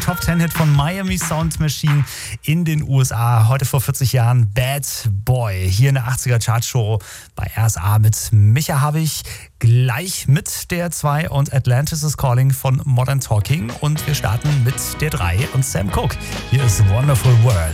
Top 10 Hit von Miami Sound Machine in den USA. Heute vor 40 Jahren Bad Boy. Hier in der 80er Chartshow bei RSA mit Micha Habich. Gleich mit der 2 und Atlantis is Calling von Modern Talking. Und wir starten mit der 3 und Sam Cooke. Hier ist Wonderful World.